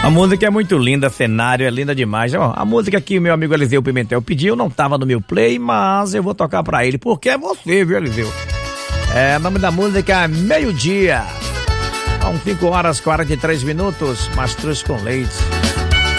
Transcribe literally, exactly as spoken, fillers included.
A música é muito linda, cenário é linda demais. Ó, a música que o meu amigo Eliseu Pimentel pediu não estava no meu play, mas eu vou tocar pra ele, porque é você, viu, Eliseu? É, o nome da música é Meio Dia. São cinco horas e quarenta e três minutos, Mastruz com Leite.